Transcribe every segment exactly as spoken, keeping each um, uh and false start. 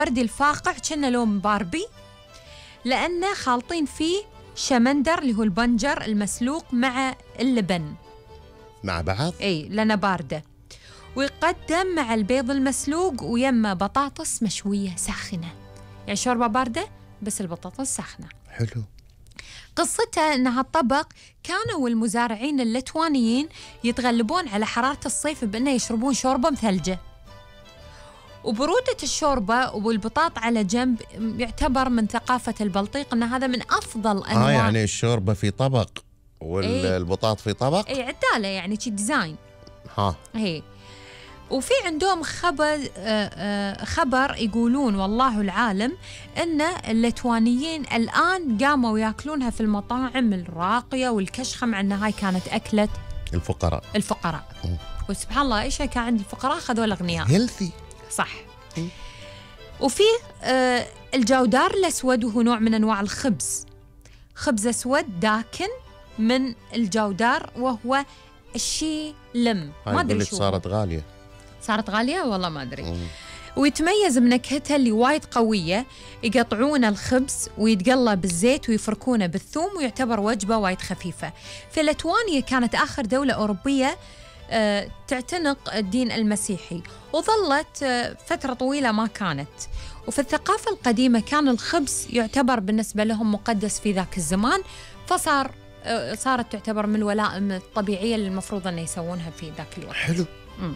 وردي الفاقع كأنه لون باربي، لأنه خالطين فيه شمندر اللي هو البنجر المسلوق مع اللبن مع بعض. اي لأنه باردة. ويقدم مع البيض المسلوق ويما بطاطس مشوية ساخنة، يعني شوربة باردة بس البطاطس ساخنة. حلو. قصتها أن هالطبق كانوا المزارعين اللتوانيين يتغلبون على حرارة الصيف بأنه يشربون شوربة مثلجة، وبرودة الشوربة والبطاط على جنب يعتبر من ثقافة البلطيق أن هذا من أفضل أنواع. آه يعني الشوربة في طبق والبطاط في طبق. اي عدالة يعني شي ديزاين. ها هي. وفي عندهم خبر خبر يقولون والله العالم ان اللتوانيين الان قاموا ياكلونها في المطاعم الراقيه والكشخه، مع ان هاي كانت اكله الفقراء الفقراء وسبحان الله ايش كان عند الفقراء خذوا الاغنياء. هيلثي صح. م. وفي آه الجودار الاسود، وهو نوع من انواع الخبز، خبز اسود داكن من الجودار وهو الشيلم. ما ادري شو صارت غاليه. صارت غالية والله ما أدري. ويتميز بنكهتها اللي وايد قوية. يقطعون الخبز ويتقلى بالزيت ويفركونه بالثوم، ويعتبر وجبة وايد خفيفة. فلتوانيا كانت آخر دولة أوروبية آه تعتنق الدين المسيحي، وظلت آه فترة طويلة ما كانت. وفي الثقافة القديمة كان الخبز يعتبر بالنسبة لهم مقدس في ذاك الزمان، فصار آه صارت تعتبر من الولائم الطبيعية اللي المفروض أن يسوونها في ذاك الوقت. حلو. م.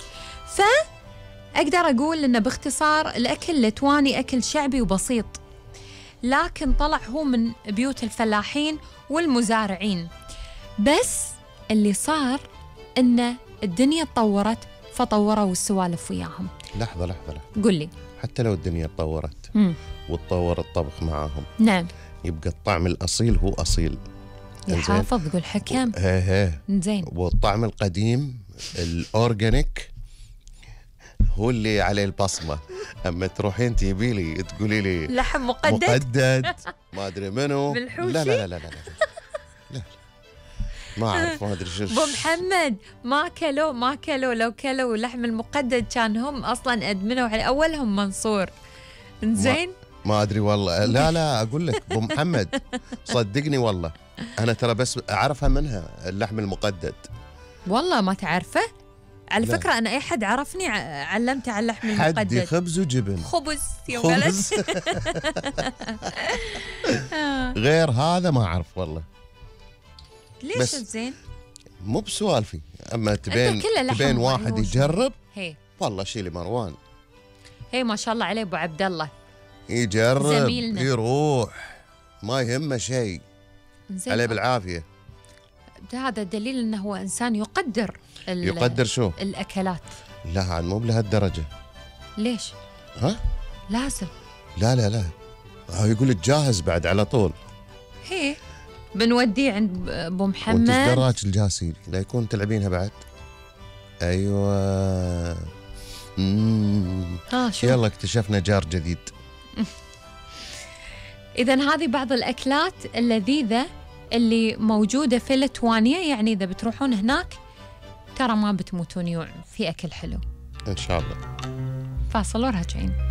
فأقدر أقول إنه باختصار الأكل اللتواني أكل شعبي وبسيط، لكن طلع هو من بيوت الفلاحين والمزارعين. بس اللي صار إنه الدنيا تطورت فطوروا السوالف وياهم. لحظة لحظة لحظة قل لي. حتى لو الدنيا تطورت وتطور الطبخ معاهم، نعم، يبقى الطعم الأصيل هو أصيل. يحافظ قول حكم. هي هي. زين. والطعم القديم الأورجانيك هو اللي عليه البصمة. أما تروحين تجيبي لي تقولي لي لحم مقدد مقدد ما أدري منو، بالحوشي. لا لا لا لا لا, لا. لا. ما أعرف ما أدري شو. أبو محمد ما كلوا ما كلوا لو كلوا اللحم المقدد كان هم أصلا أدمنوا على أولهم منصور. زين. ما, ما أدري والله. لا لا أقول لك أبو محمد صدقني والله أنا ترى بس أعرفها منها اللحم المقدد. والله ما تعرفه؟ على لا. فكرة أنا أي حد عرفني علمته على اللحم المقدد. حدي خبز وجبن. خبز يوم خبز. غير هذا ما أعرف والله. ليش زين؟ مو بسوالفي، أما تبين تبين واحد يجرب. هي. والله شيلي مروان. هي ما شاء الله عليه أبو عبد الله. يجرب زميلنا. يروح ما يهمه شيء. عليه بالعافية. هذا دليل أنه هو إنسان يقدر يقدر شو؟ الأكلات. لا عاد مو بلهالدرجة. ليش؟ ها؟ لازم. لا لا لا هو يقول جاهز بعد على طول. هي بنوديه عند أبو محمد. وانت ايش دراك الجاسي لا يكون تلعبينها بعد. أيوة. اممم ها شو؟ يلا اكتشفنا جار جديد. إذن هذه بعض الأكلات اللذيذة اللي موجودة في لتوانيا، يعني إذا بتروحون هناك ترى ما بتموتون يوم في أكل حلو إن شاء الله. فاصل وراجعين.